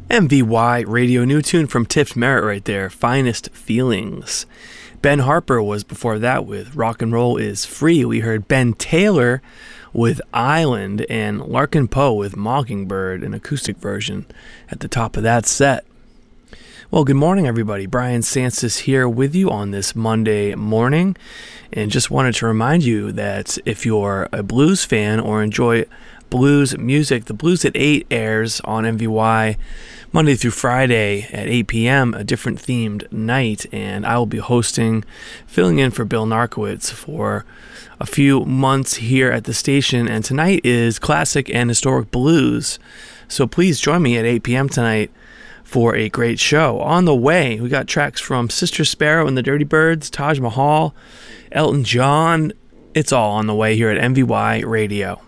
MVY Radio, new tune from Tipped Merit right there, Finest Feelings. Ben Harper was before that with Rock and Roll is Free. We heard Ben Taylor with Island and Larkin Poe with Mockingbird, an acoustic version at the top of that set. Well, good morning, everybody. Brian Sansis here with you on this Monday morning, and just wanted to remind you that if you're a blues fan or enjoy blues music, the Blues at 8 airs on MVY Monday through Friday at 8 p.m., a different themed night, and I will be filling in for Bill Narkowitz for a few months here at the station, and tonight is classic and historic blues, so please join me at 8 p.m. tonight for a great show. On the way, we got tracks from Sister Sparrow and the Dirty Birds, Taj Mahal, Elton John. It's all on the way here at MVY Radio.